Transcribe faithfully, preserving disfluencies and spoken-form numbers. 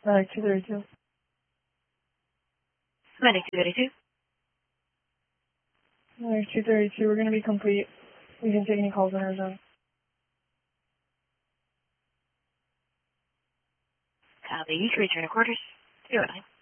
Uh, two thirty-two. Medic two thirty-two. Alright, two thirty-two, we're gonna be complete. We can take any calls in our zone. Copy, you can return to quarters. Zero nine.